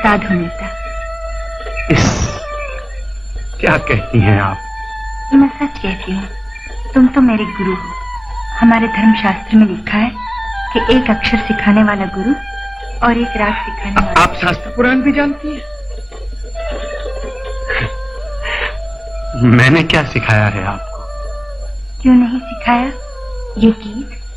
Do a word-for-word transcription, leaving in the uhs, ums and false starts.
साधु मिलता। इस क्या कहती हैं आप? मैं सच कहती हूँ। तुम तो मेरे गुरु हो। हमारे धर्मशास्त्र में लिखा है कि एक अक्षर सिखाने वाला गुरु और एक राग सिखाने वाला। आप शास्त्र पुराण भी जानती हैं? मैंने क्या सिखाया है आपको? क्यों नहीं सिखाया? ये गीत